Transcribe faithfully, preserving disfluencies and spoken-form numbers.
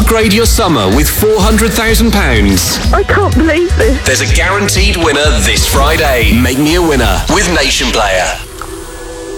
upgrade your summer with four hundred thousand pounds. I can't believe this. There's a guaranteed winner this Friday. Make me a winner with Nation Player.